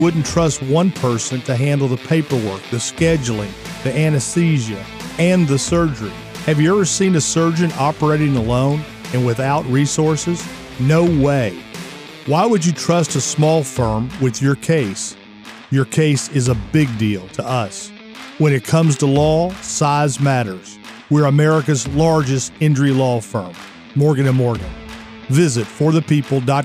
wouldn't trust one person to handle the paperwork, the scheduling, the anesthesia, and the surgery. Have you ever seen a surgeon operating alone and without resources? No way. Why would you trust a small firm with your case? Your case is a big deal to us. When it comes to law, size matters. We're America's largest injury law firm, Morgan & Morgan. Visit forthepeople.com